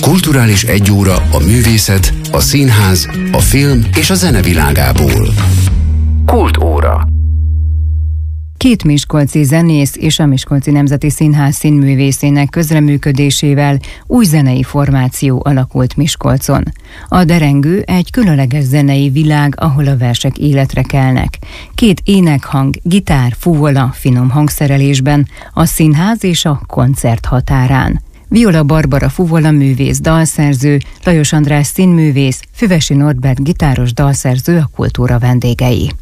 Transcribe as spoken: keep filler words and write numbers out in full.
Kulturális egyóra a művészet, a színház, a film és a zene világából. Kultúra. Két miskolci zenész és a Miskolci Nemzeti Színház színművészének közreműködésével új zenei formáció alakult Miskolcon. A Derengő egy különleges zenei világ, ahol a versek életre kelnek. Két énekhang, gitár, fuvola, finom hangszerelésben, a színház és a koncert határán. Viola Barbara fuvola művész, dalszerző, Lajos András színművész, Füvesi Norbert gitáros dalszerző a kultúra vendégei.